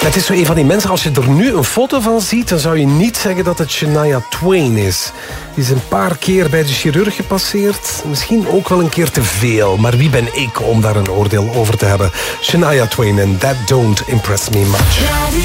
Het is zo een van die mensen, als je er nu een foto van ziet, dan zou je niet zeggen dat het Shania Twain is. Die is een paar keer bij de chirurg gepasseerd. Misschien ook wel een keer te veel. Maar wie ben ik om daar een oordeel over te hebben? Shania Twain en That Don't Impress Me Much.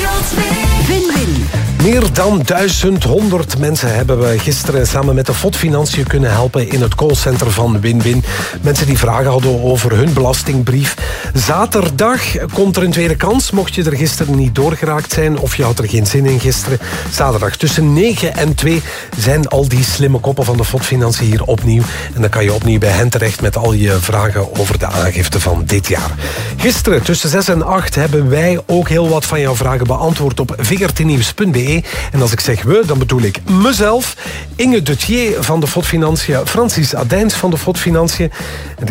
Win-win. Meer dan 1100 mensen hebben we gisteren samen met de FOD Financiën kunnen helpen in het callcenter van Win-Win. Mensen die vragen hadden over hun belastingbrief. Zaterdag komt er een tweede kans, mocht je er gisteren niet doorgeraakt zijn of je had er geen zin in gisteren. Zaterdag tussen 9 en 2 zijn al die slimme koppen van de FOD Financiën hier opnieuw. En dan kan je opnieuw bij hen terecht met al je vragen over de aangifte van dit jaar. Gisteren tussen 6 en 8 hebben wij ook heel wat van jouw vragen beantwoord op VRTnieuws.be. En als ik zeg we, dan bedoel ik mezelf, Inge Dutier van de FOD Financiën, Francis Adijns van de FOD Financiën en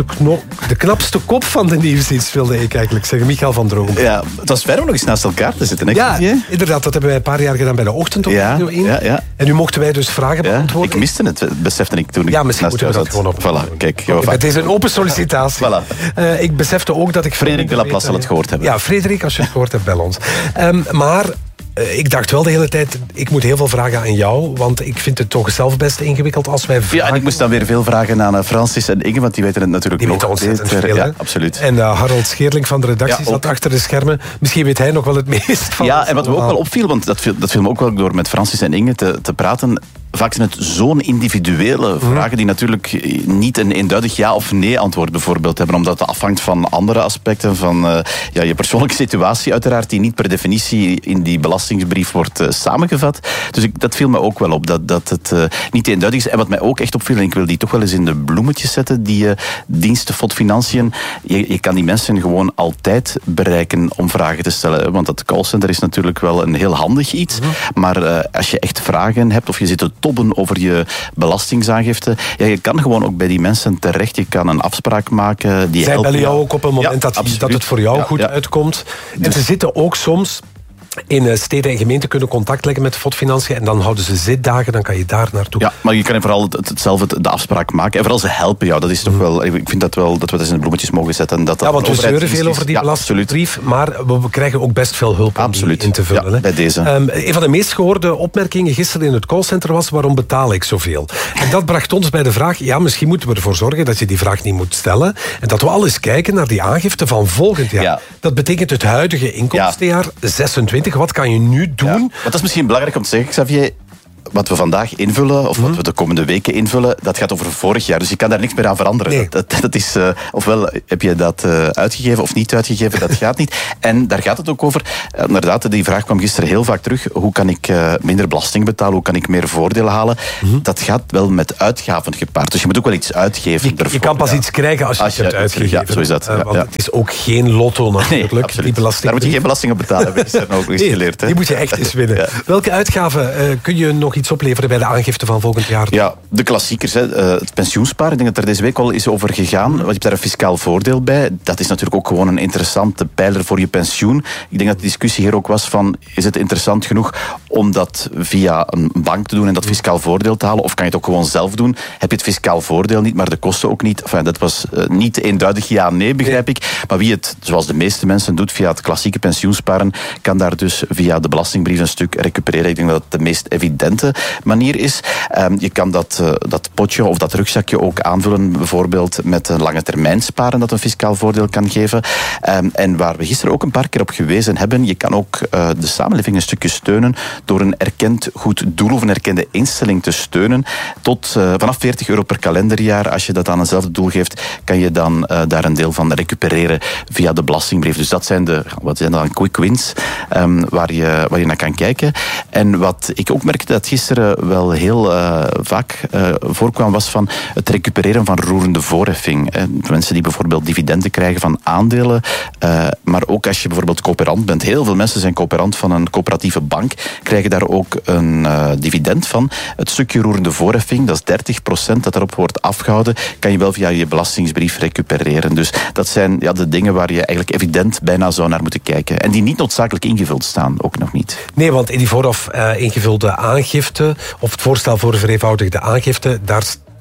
de knapste kop van de nieuwsdienst, wilde ik eigenlijk zeggen, Michael van Droom. Ja, het was fijn om nog eens naast elkaar te zitten. Hè? Ja, inderdaad, dat hebben wij een paar jaar gedaan bij de Ochtend op Radio 1. Ja. En nu mochten wij dus vragen beantwoorden. Ik miste het, besefte ik toen ik ja, misschien naast moeten we jou dat zat. gewoon op. Voilà, kijk. Het is een open sollicitatie. Voilà. Ik besefte ook dat ik... Frederik de Laplace zal het gehoord hebben. Ja, Frederik, als je het gehoord hebt, bel ons. Maar... ik dacht wel de hele tijd, ik moet heel veel vragen aan jou, want ik vind het toch zelf best ingewikkeld als wij vragen... Ja, en ik moest dan weer veel vragen aan Francis en Inge, want die weten het natuurlijk die nog ontzettend beter. veel, Ja, absoluut. En Harold Scheerling van de redactie zat achter de schermen. Misschien weet hij nog wel het meest van... Ja, en wat me ook wel opviel, want dat viel me ook wel door met Francis en Inge te praten... Vaak zijn het zo'n individuele vragen die natuurlijk niet een eenduidig ja of nee antwoord bijvoorbeeld hebben, omdat het afhangt van andere aspecten, van je persoonlijke situatie uiteraard, die niet per definitie in die belastingsbrief wordt samengevat. Dus dat viel me ook wel op, dat het niet eenduidig is. En wat mij ook echt opviel, en ik wil die toch wel eens in de bloemetjes zetten, die diensten FOD Financiën, je kan die mensen gewoon altijd bereiken om vragen te stellen. Want dat callcenter is natuurlijk wel een heel handig iets, maar als je echt vragen hebt of je zit te tobben over je belastingsaangifte. Ja, je kan gewoon ook bij die mensen terecht. Je kan een afspraak maken. Zij bellen jou ook op een moment dat het voor jou goed uitkomt. En Dus. ze zitten ook soms... in steden en gemeenten kunnen contact leggen met de FOD Financiën en dan houden ze zitdagen, dan kan je daar naartoe. Ja, maar je kan vooral zelf de afspraak maken. En vooral ze helpen jou. Dat is toch wel... Ik vind dat wel dat we dat in de bloemetjes mogen zetten. Dat want we zeuren veel over die belastingbrief, maar we krijgen ook best veel hulp om die in te vullen. Ja, bij deze. Een van de meest gehoorde opmerkingen gisteren in het callcenter was: waarom betaal ik zoveel? En dat bracht ons bij de vraag, misschien moeten we ervoor zorgen dat je die vraag niet moet stellen en dat we al eens kijken naar die aangifte van volgend jaar. Ja. Dat betekent het huidige inkomstenjaar 26. Wat kan je nu doen? Ja. Maar dat is misschien belangrijk om te zeggen, Xavier. Wat we vandaag invullen, of wat we de komende weken invullen, dat gaat over vorig jaar. Dus je kan daar niks meer aan veranderen. Nee. Dat is, ofwel heb je dat uitgegeven of niet uitgegeven, dat gaat niet. En daar gaat het ook over. Inderdaad, die vraag kwam gisteren heel vaak terug. Hoe kan ik minder belasting betalen? Hoe kan ik meer voordelen halen? Dat gaat wel met uitgaven gepaard. Dus je moet ook wel iets uitgeven. Je kan pas iets krijgen als je het hebt uitgegeven. Ja, zo is dat. Want het is ook geen lotto natuurlijk. Nee, absoluut. Die belasting. Daar moet je geen belasting op betalen, hebben we gisteren ook eens geleerd. Hè? Die moet je echt eens winnen. Ja. Welke uitgaven kun je nog iets opleveren bij de aangifte van volgend jaar? Ja, de klassiekers. Het pensioensparen. Ik denk dat er deze week al is over gegaan. Want je hebt daar een fiscaal voordeel bij. Dat is natuurlijk ook gewoon een interessante pijler voor je pensioen. Ik denk dat de discussie hier ook was van, is het interessant genoeg om dat via een bank te doen en dat fiscaal voordeel te halen? Of kan je het ook gewoon zelf doen? Heb je het fiscaal voordeel niet, maar de kosten ook niet? Enfin, dat was niet eenduidig ja-nee, begrijp ik. Maar wie het, zoals de meeste mensen doet, via het klassieke pensioensparen, kan daar dus via de belastingbrief een stuk recupereren. Ik denk dat het de meest evidente manier is. Je kan dat potje of dat rugzakje ook aanvullen, bijvoorbeeld met een lange termijn sparen dat een fiscaal voordeel kan geven. En waar we gisteren ook een paar keer op gewezen hebben, je kan ook de samenleving een stukje steunen door een erkend goed doel of een erkende instelling te steunen. Tot vanaf €40 per kalenderjaar, als je dat aan eenzelfde doel geeft, kan je dan daar een deel van recupereren via de belastingbrief. Dus dat zijn dan quick wins waar je naar kan kijken. En wat ik ook merkte dat gisteren wel heel vaak voorkwam, was van het recupereren van roerende voorheffing. Mensen die bijvoorbeeld dividenden krijgen van aandelen, maar ook als je bijvoorbeeld coöperant bent. Heel veel mensen zijn coöperant van een coöperatieve bank, krijgen daar ook een dividend van. Het stukje roerende voorheffing, dat is 30% dat erop wordt afgehouden, kan je wel via je belastingsbrief recupereren. Dus dat zijn de dingen waar je eigenlijk evident bijna zou naar moeten kijken. En die niet noodzakelijk ingevuld staan, ook nog niet. Nee, want in die vooraf ingevulde aangifte, of het voorstel voor een vereenvoudigde aangifte, daar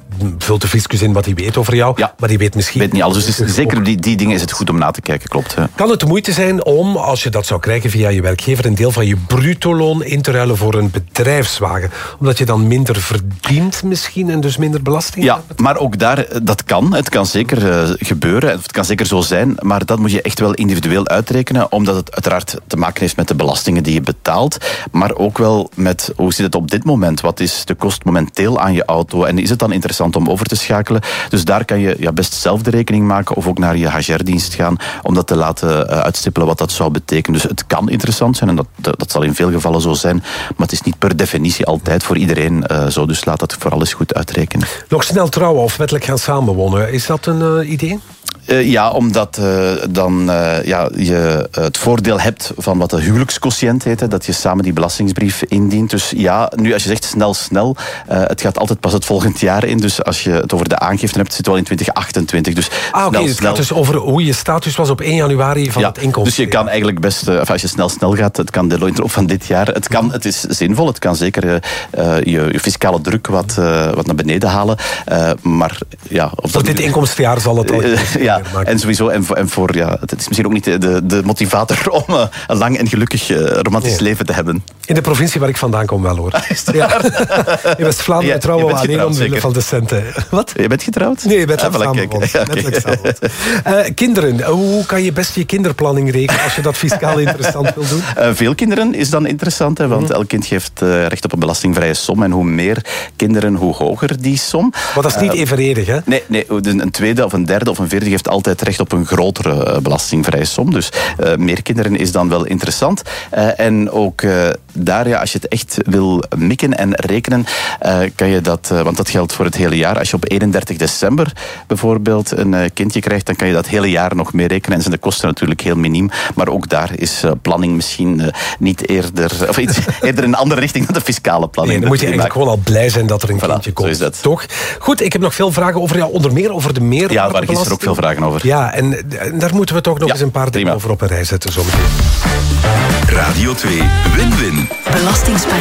vult de fiscus in wat hij weet over jou, maar die weet misschien... Weet niet alles, dus zeker die dingen is het goed om na te kijken, klopt. Ja. Kan het de moeite zijn om, als je dat zou krijgen via je werkgever, een deel van je bruto-loon in te ruilen voor een bedrijfswagen? Omdat je dan minder verdient misschien en dus minder belasting hebt? Ja, maar ook daar, dat kan. Het kan zeker gebeuren, het kan zeker zo zijn, maar dat moet je echt wel individueel uitrekenen, omdat het uiteraard te maken heeft met de belastingen die je betaalt, maar ook wel met, hoe zit het op dit moment? Wat is de kost momenteel aan je auto? En is het dan interessant om over te schakelen? Dus daar kan je best zelf de rekening maken of ook naar je HR-dienst gaan om dat te laten uitstippelen wat dat zou betekenen. Dus het kan interessant zijn en dat zal in veel gevallen zo zijn, maar het is niet per definitie altijd voor iedereen zo. Dus laat dat vooral eens goed uitrekenen. Nog snel trouwen of wettelijk gaan samenwonen, is dat een idee? Ja, omdat je het voordeel hebt van wat de huwelijksquotient heet, dat je samen die belastingsbrief indient. Dus ja, nu als je zegt snel, het gaat altijd pas het volgend jaar in. Dus als je het over de aangifte hebt, zit het wel in 2028. Dus oké, het gaat dus over hoe je status was op 1 januari van het inkomsten. Dus je kan eigenlijk best, als je snel gaat, het kan de loonloop van dit jaar, het is zinvol, het kan zeker je fiscale druk wat naar beneden halen. Maar ja... Voor dit inkomstenjaar zal het al... En sowieso, en voor, het is misschien ook niet de motivator om een lang en gelukkig romantisch leven te hebben. In de provincie waar ik vandaan kom wel, hoor. In West-Vlaanderen trouwen we alleen omwille van de centen. Wat? Je bent getrouwd? Nee, je bent kinderen, hoe kan je best je kinderplanning rekenen als je dat fiscaal interessant wil doen? Veel kinderen is dan interessant, want elk kind geeft recht op een belastingvrije som. En hoe meer kinderen, hoe hoger die som. Maar dat is niet evenredig, hè? Nee, een tweede of een derde of een vierde geeft altijd recht op een grotere belastingvrije som. Dus meer kinderen is dan wel interessant. En ook daar, als je het echt wil mikken en rekenen, kan je dat, want dat geldt voor het hele jaar. Als je op 31 december bijvoorbeeld een kindje krijgt, dan kan je dat hele jaar nog mee rekenen. En zijn de kosten natuurlijk heel miniem. Maar ook daar is planning misschien niet eerder, of iets eerder in een andere richting dan de fiscale planning. Nee, dan moet je eigenlijk gewoon al blij zijn dat er een kindje komt. Zo is dat. Toch? Goed, ik heb nog veel vragen over jou, onder meer over de meerwaardebelasting. Ja, waar gisteren ook veel vragen over. Ja, en daar moeten we toch nog eens een paar dingen over op een rij zetten zometeen. Radio 2 Win-Win.